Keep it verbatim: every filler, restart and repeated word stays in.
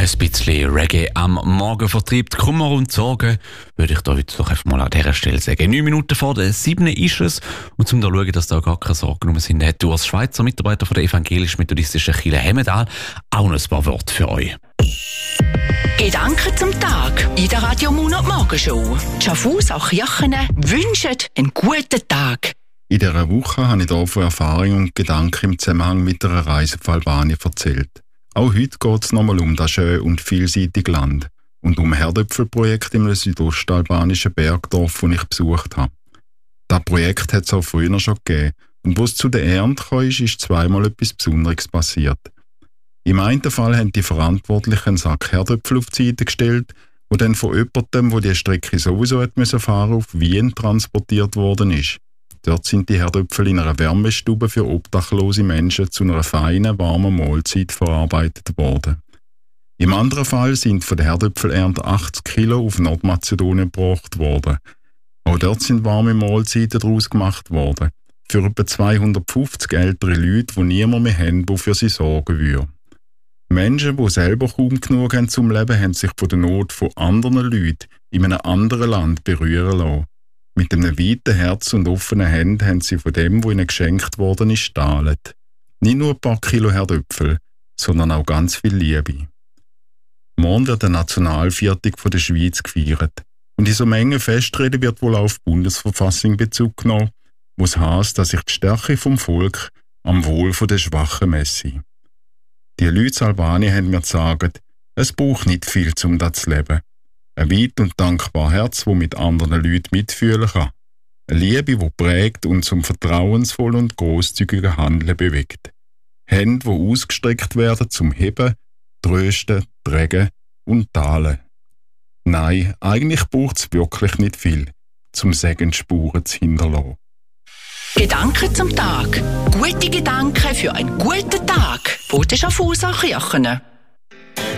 Ein bisschen Reggae am Morgen vertreibt Kummer und Sorgen, würde ich da heute doch einfach mal an dieser Stelle sagen. Neun Minuten vor der sieben ist es. Und um da zu schauen, dass da gar keine Sorgen rum sind, hat Urs Schweizer, Mitarbeiter von der evangelisch-methodistischen Kirche Hemedal, auch noch ein paar Worte für euch. Gedanken zum Tag in der Radio Monat Morgenshow. Schaffhauser Kirchen wünschen einen guten Tag. In dieser Woche habe ich hier von Erfahrungen und Gedanken im Zusammenhang mit einer Reise auf Albanien erzählt. Auch heute geht es nochmal um das schöne und vielseitige Land und um ein Herdöpfelprojekt im südostalbanischen Bergdorf, das ich besucht habe. Das Projekt hat es auch früher schon gegeben und wo es zu der Ernte kam, ist zweimal etwas Besonderes passiert. Im einen Fall haben die Verantwortlichen einen Sack Herdöpfel auf die Seite gestellt, der dann von jemandem, der die Strecke sowieso fahren musste, auf Wien transportiert worden ist. Dort sind die Herdöpfel in einer Wärmestube für obdachlose Menschen zu einer feinen, warmen Mahlzeit verarbeitet worden. Im anderen Fall sind von der Herdöpfelernte achtzig Kilo auf Nordmazedonien gebracht worden. Auch dort sind warme Mahlzeiten daraus gemacht worden. Für etwa zweihundertfünfzig ältere Leute, die niemand mehr haben, der für sie sorgen würde. Menschen, die selber kaum genug haben zum Leben, haben sich von der Not von anderen Leuten in einem anderen Land berühren lassen. Mit einem weiten Herz und offenen Händen haben sie von dem, was ihnen geschenkt worden ist, geteilt. Nicht nur ein paar Kilo Herdöpfel, sondern auch ganz viel Liebe. Morgen wird der Nationalviertag der Schweiz gefeiert. Und in so Menge Festreden wird wohl auf die Bundesverfassung Bezug genommen, wo es heisst, dass sich die Stärke vom Volk am Wohl der Schwachen messe. Die Leute in Albanien haben mir gesagt, es braucht nicht viel, um das zu leben. Ein weit und dankbares Herz, das mit anderen Leuten mitfühlen kann. Eine Liebe, die prägt und zum vertrauensvollen und grosszügigen Handeln bewegt. Hände, die ausgestreckt werden zum Heben, Trösten, Tragen und Teilen. Nein, eigentlich braucht es wirklich nicht viel, zum Segensspuren zu hinterlassen. Gedanken zum Tag. Gute Gedanken für einen guten Tag. Von den Schaffhauser Kirchen.